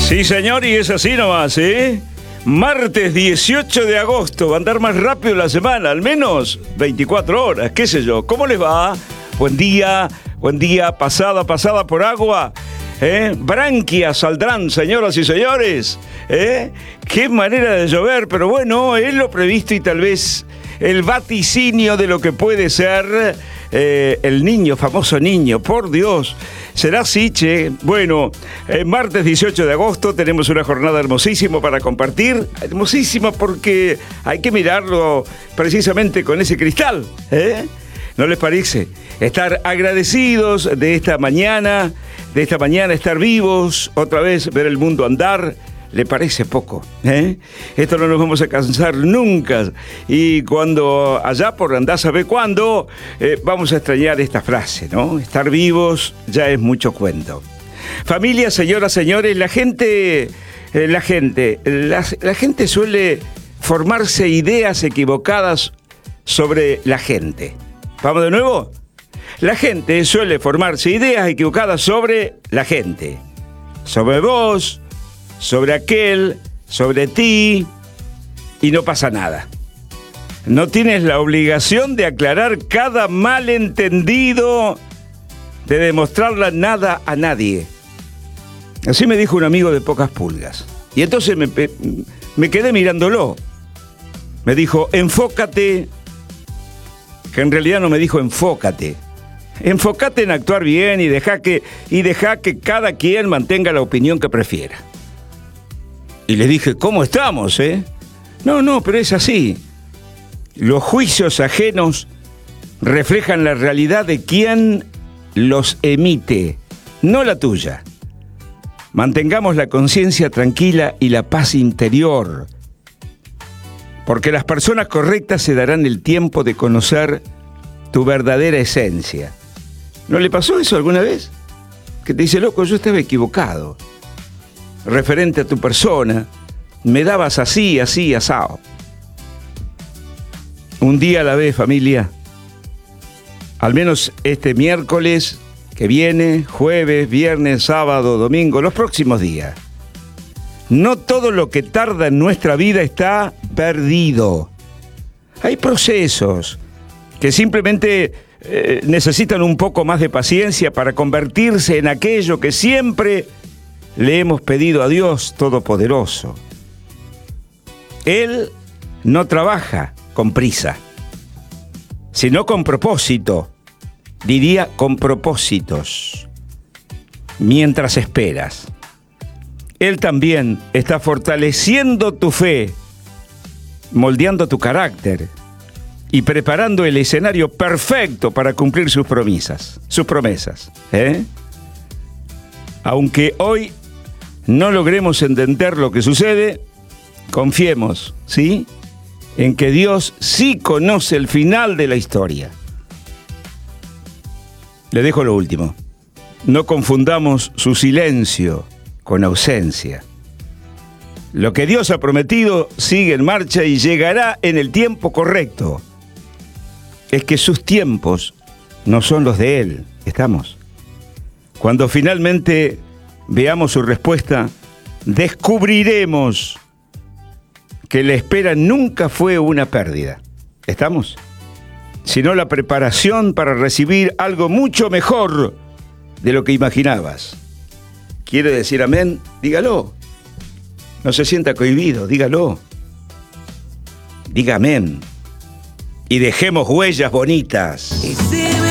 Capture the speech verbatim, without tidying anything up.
Sí, señor, y es así nomás, ¿eh? Martes dieciocho de agosto, va a andar más rápido la semana, al menos veinticuatro horas, qué sé yo. ¿Cómo les va? Buen día, buen día, pasada, pasada por agua. ¿Eh? Branquias saldrán, señoras y señores. ¿Eh? Qué manera de llover, pero bueno, es lo previsto y tal vez el vaticinio de lo que puede ser eh, el niño, famoso niño, por Dios. ¿Será así, che? Bueno, eh, martes dieciocho de agosto tenemos una jornada hermosísima para compartir. Hermosísima porque hay que mirarlo precisamente con ese cristal, ¿eh? ¿No les parece? Estar agradecidos de esta mañana, de esta mañana estar vivos, otra vez ver el mundo andar. ¿Le parece poco? ¿Eh? Esto no nos vamos a cansar nunca. Y cuando allá por andar sabe cuándo, eh, vamos a extrañar esta frase, ¿no? Estar vivos ya es mucho cuento. Familia, señoras, señores, la gente, eh, la gente, la, la gente suele formarse ideas equivocadas sobre la gente. ¿Vamos de nuevo? La gente suele formarse ideas equivocadas sobre la gente. Sobre vos, sobre aquel, sobre ti, y no pasa nada. No tienes la obligación de aclarar cada malentendido, de demostrarla nada a nadie. Así me dijo un amigo de pocas pulgas. Y entonces me, me quedé mirándolo. Me dijo, enfócate, que en realidad no me dijo enfócate. Enfócate en actuar bien y deja que, y deja que cada quien mantenga la opinión que prefiera. Y le dije, ¿cómo estamos, eh? No, no, pero es así. Los juicios ajenos reflejan la realidad de quien los emite, no la tuya. Mantengamos la conciencia tranquila y la paz interior, porque las personas correctas se darán el tiempo de conocer tu verdadera esencia. ¿No le pasó eso alguna vez? Que te dice, loco, yo estaba equivocado. Referente a tu persona, me dabas así, así, asado. Un día a la vez, familia. Al menos este miércoles que viene, jueves, viernes, sábado, domingo, los próximos días. No todo lo que tarda en nuestra vida está perdido. Hay procesos que simplemente eh, necesitan un poco más de paciencia para convertirse en aquello que siempre le hemos pedido a Dios Todopoderoso. Él no trabaja con prisa, sino con propósito, diría con propósitos, mientras esperas. Él también está fortaleciendo tu fe, moldeando tu carácter y preparando el escenario perfecto para cumplir sus promesas, sus promesas, ¿eh? Aunque hoy no logremos entender lo que sucede, confiemos, ¿sí?, en que Dios sí conoce el final de la historia. Le dejo lo último. No confundamos su silencio con ausencia. Lo que Dios ha prometido sigue en marcha y llegará en el tiempo correcto. Es que sus tiempos no son los de Él. ¿Estamos? Cuando finalmente veamos su respuesta, descubriremos que la espera nunca fue una pérdida. ¿Estamos? Sino la preparación para recibir algo mucho mejor de lo que imaginabas. ¿Quiere decir amén? Dígalo. No se sienta cohibido, dígalo. Diga amén. Y dejemos huellas bonitas.